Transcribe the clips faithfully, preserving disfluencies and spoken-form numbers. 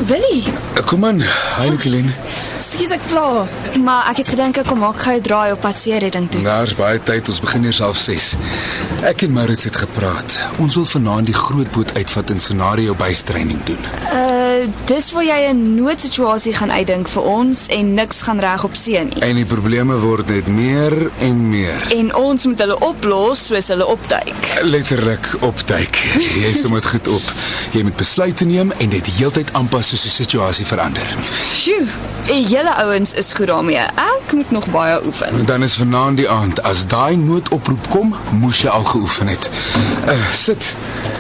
Willie, Kom aan, Heineken. skus ek pla, maar ek het gedink ek kom maak gou 'n draai op pad seeredding toe. Daar's baie tyd, ons begin eers half ses. Ek en Maurits het gepraat. Ons wil vanaand die groot boot uitvat en scenario bystraining doen. Uh, dis waar jy 'n noodsituasie gaan uitdink vir ons en niks gaan reg op see nie. En die probleme word net meer en meer. En ons moet hulle oplos soos hulle opduik. Letterlik opduik. Jy som dit goed op. Jy moet besluite neem en dit heeltyd aanpas soos die situasie verander. Sjoe, julle ouens is goed daarmee. Ek moet nog baie oefen. Dan is vanaand die aand. As daai noodoproep kom, moes jy al geoefen het. Uh, sit.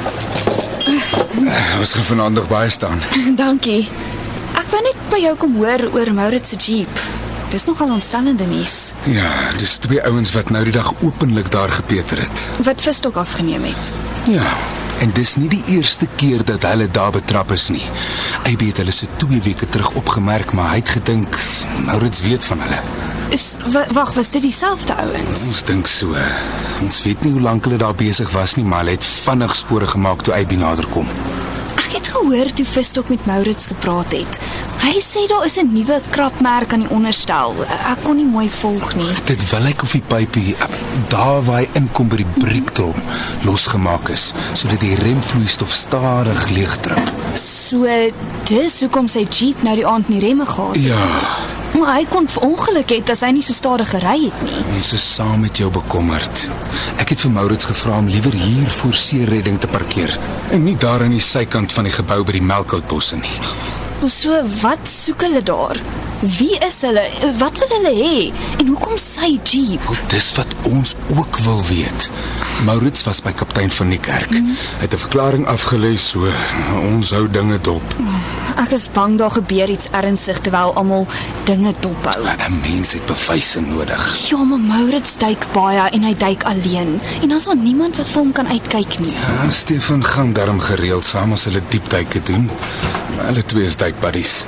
Uh, ons gaan vanaand nog baie staan. Dankie. Ek wou net by jou kom hoor oor Maurits se jeep. Dis nogal ontstellende nuus. Ja, dis twee ouens wat nou die dag openlik daar gepeter het. Wat visstok afgeneem het. Ja, en dis nie die eerste keer dat hulle daar betrap is nie. Hy het hulle se twee weke terug opgemerk, maar hy het gedink Maurits weet van hulle. Is wag, was dit dieselfde ouens? Ons dink so. Ons weet nie hoe lank hulle daar besig was nie, maar hulle het vinnig spore gemaak toe hy nader kom. Ek het gehoor toe Visstok met Maurits gepraat het. Hy sê daar is 'n nuwe krapmerk aan die onderstel. Ek kon nie mooi volg nie. Dit wil lyk of die pypie daar waar hy inkom by die breekdrom losgemaak is, sodat die remvloeistof stadig leegdrup. So dis hoekom sy jeep nou die aand nie remme gehad het. Ja. Maar hy kon verongeluk het as hy nie so stadig gery het nie. Ons is saam met jou bekommerd. Ek het vir Maurits gevra om liewer hier voor seeredding te parkeer en nie daar aan die sykant van die gebou by die melkhoutbosse nie. So wat soek hulle daar? Wie is hulle? Wat wil hulle hê? En hoekom sy jeep? Dis wat ons ook wil weet. Maurits was by kaptein van die kerk. Mm. Hy het 'n verklaring afgelê, so ons hou dinge dop. Ek is bang daar gebeur iets ernstig terwyl almal dinge dophou. 'n Mens het bewyse nodig. Ja, maar Maurits duik baie en hy duik alleen. En dan is daar niemand wat vir hom kan uitkyk nie. Ja, Stefan gaan darm gereeld saam as hulle diepduike doen. Hulle twee is duikbuddies.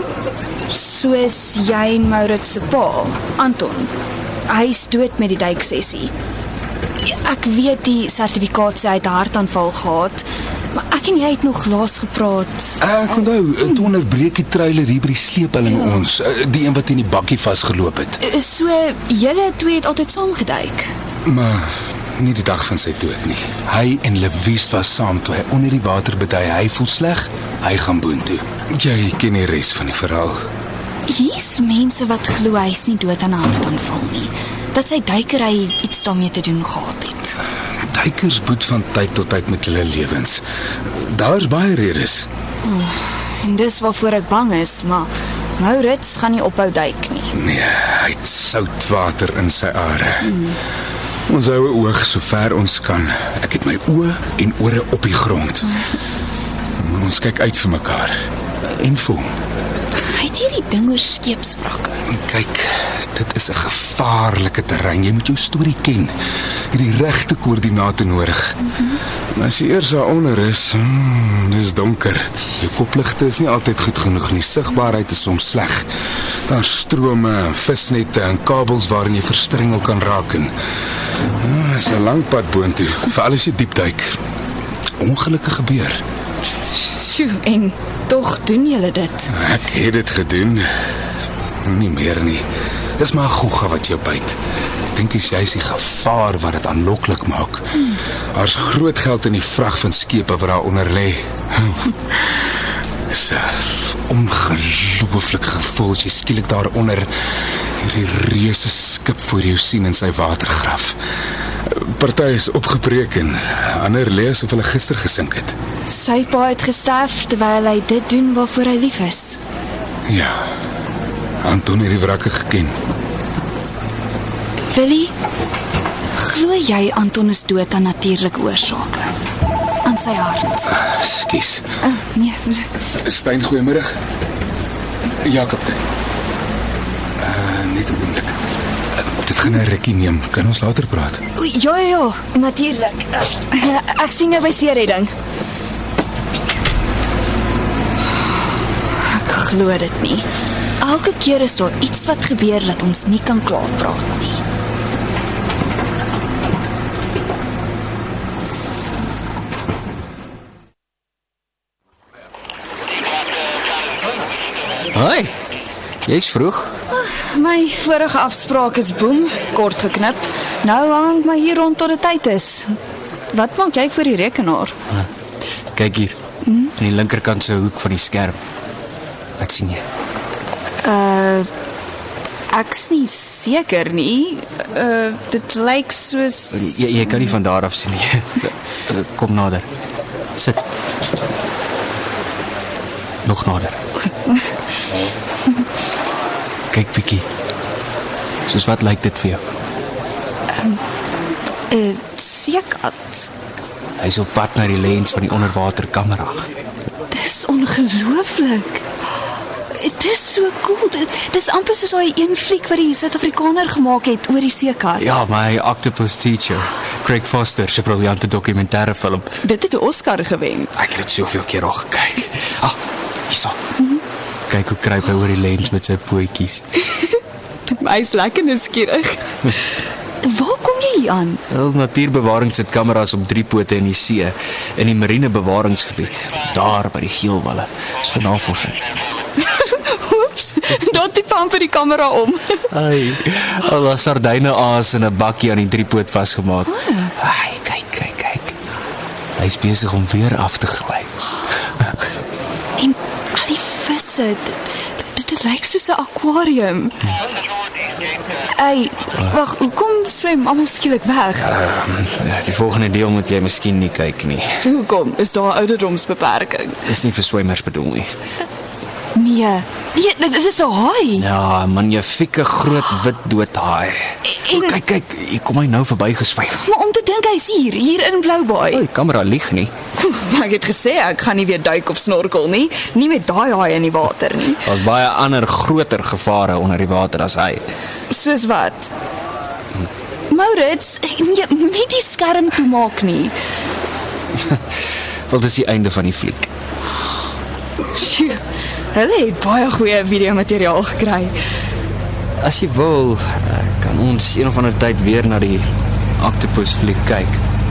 Soos jy en Maurits se pa, Anton. Hy is dood met die duiksessie. Ek weet die sertifikaat sê hy het 'n hartaanval gehad, maar ek en jy het nog laas gepraat. Ek onthou, toe onderbreek die trailer hier by die sleephelling ja. ons, die een wat in die bakkie vasgeloop het. So, julle twee het altyd saam geduik. Maar nie die dag van sy dood nie. Hy en Lewies was saam toe hy onder die water bedui. Hy voel sleg, hy gaan boontoe. Jy ken die res van die verhaal. Hier's mense wat glo hy is nie dood aan 'n hartaanval nie. Dat sy duikery iets daarmee te doen gehad het. Duikers boet van tyd tot tyd met hulle lewens. Daar's baie redes. Oh, en dis waarvoor ek bang is, maar Maurits gaan nie ophou duik nie. Nee, hy het soutwater in sy are. Hmm. Ons hou 'n oog so ver ons kan. Ek het my oë en ore op die grond. Hmm. Ons kyk uit vir mekaar. En voel. Hy het hierdie ding oor skeepswrakke. Kyk, dit is 'n gevaarlike terrein. Jy moet jou storie ken. Jy het die regte koördinate nodig. Mm-hmm. As jy eers daaronder is, hmm, dis donker. Jou kopligte is nie altyd goed genoeg nie. Sigbaarheid is soms sleg. Daar's strome, visnette en kabels waarin jy verstrengel kan raak. En hmm, dis 'n lang pad boontoe, veral as jy diep duik. Ongelukke gebeur. Sjoe, en tog doen julle dit. Ek het dit gedoen. Nie meer nie. Dis maar gogga wat jou byt. Ek dink jy is die gevaar wat dit aanloklik maak. Daar's hmm. groot geld in die vrag van skepe wat daar onder lê. Dis 'n ongelooflike gevoel as jy skielik daaronder hierdie reuse skip voor jou sien in sy watergraf. Party is opgebreek en ander lê asof hulle gister gesink het. Sy pa het gesterf terwyl hy dit doen waarvoor hy lief is. Ja. Anton het die wrakke geken. Willie, glo jy Anton is dood aan natuurlike oorsake? Aan sy hart? Uh, Skus. Uh, nee. Stein, goeiemiddag. Ja, kaptein. Uh, net 'n oomblik. Uh, dit gaan 'n rukkie neem. Kan ons later praat? Ja, ja, ja, natuurlik. Uh, ek sien jou by seeredding. Ek glo dit nie. Elke keer is daar iets wat gebeur dat ons nie kan klaar praat nie. Hoi, jy's vroeg. My vorige afspraak is boem, kort geknip. Nou hang my hier rond tot die tyd is. Wat maak jy voor die rekenaar? Kyk hier, in die linkerkant se hoek van die skerm. Wat sien jy? Uh, ek's nie seker nie. Uh, dit lyk soos... Jy, jy kan nie van daar af sien nie. Kom nader. Sit. Nog nader. Kyk bietjie. Soos wat lyk dit vir jou? Uh, seekat. Hy's op pad na die lens van die onderwaterkamera. Dis ongelooflik. Dit is so cool. Dis amper soos daai een fliek wat die Suid-Afrikaner gemaak het oor die seekat. Ja, my Octopus Teacher, Craig Foster, se briljante dokumentêre film. Dit het 'n Oscar gewen. Ek het dit soveel keer al gekyk. Ah, hierso. Mm-hmm. Kyk hoe kruip hy oor die lens met sy pootjies. My is lekker nuuskierig. Waar kom jy hier aan? Wel, natuurbewaring sit kameras op drie pote in die see, in die marine bewaringsgebied. Daar by die geelwalle. Dis vir navorsing. Oeps, daar tipe amper die kamera om. Ai, al die sardyne aas in 'n bakkie aan die driepoot vasgemaak. Ai, kyk, kyk, kyk. Hy's besig om weer af te gly. En al die visse, dit, dit lyk soos 'n akwarium. Ai, wag, hoekom swem almal skielik weg? Uh, die volgende deel moet jy miskien nie kyk nie. Hoekom? Is daar 'n ouderdomsbeperking? Dis nie vir swemmers bedoel nie. Nee, nee, dit is 'n haai. Ja, magnifieke groot wit doodhaai. En, Oh, kyk, kyk, hier kom hy nou verby geswym. maar om te dink hy's hier, hier in Bloubaai. Oh, die kamera lieg nie. Ek het gesê ek gaan nie weer duik of snorkel nie, nie met daai haai in die water nie. Daar's baie ander groter gevare onder die water as hy. Soos wat? Maurits, nee, moenie die skerm toemaak nie. Wel, dis die einde van die fliek. Sjoe, hulle het baie goeie videomateriaal gekry. As jy wil, kan ons een of ander tyd weer na die Octopus fliek kyk.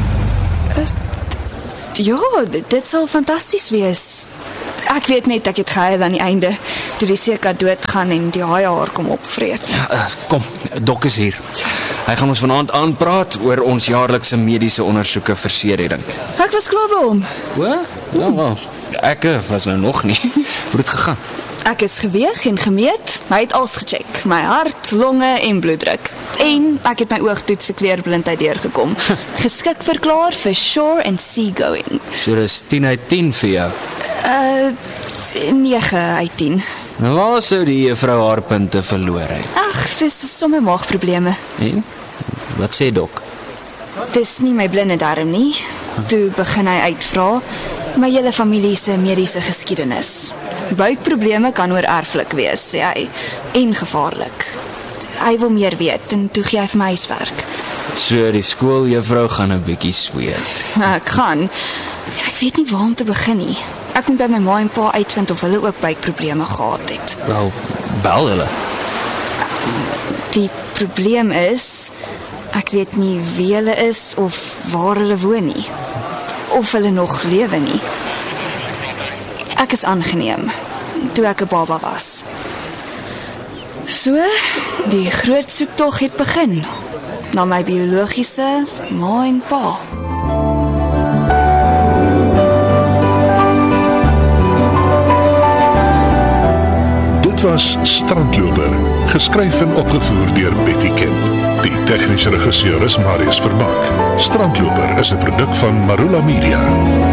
Ja, dit, dit sal fantasties wees. Ek weet net ek het gehuil aan die einde, toe die seekat doodgaan en die haai haar kom opvreet. Uh, kom, Dok is hier. Hy gaan ons vanaand aanpraat oor ons jaarlikse mediese ondersoeke vir seeredding. Ek was klaar by hom. Wat? Ja, wel, ek was nou nog nie. Hoe het gegaan? Ek is geweeg en gemeet. Hy het alles gecheck. My hart, longe en bloeddruk. En ek het my oogtoets vir kleurblindheid deurgekom. Geskik verklaar vir shore and sea going. So dis tien uit tien vir jou. Uh nege uit tien. Nou, waar sou die juffrou haar punte verloor het? Ag, dis sommer maagprobleme. En? Wat sê Dok? Dis nie my blinde darm nie. Toe begin hy uitvra my hele familie se mediese geskiedenis. Buikprobleme kan oorerflik wees, sê hy, en gevaarlik. Hy wil meer weet en toe gee hy vir my huiswerk. So die skooljuffrou gaan 'n bietjie sweet. Ek gaan. Ek weet nie waar om te begin nie. Ek moet by my ma en pa uitvind of hulle ook buikprobleme gehad het. Wel, bel hulle. Die probleem is, ek weet nie wie hulle is of waar hulle woon nie. Of hulle nog lewe nie. Ek is aangeneem toe ek 'n baba was. So, die groot soektog het begin na my biologiese ma en pa. Dit was Strandloper, geskryf en opgevoer deur Betty Kemp. Die tegniese regisseur is Marius Vermaak. Strandloper is 'n produk van Marula Media.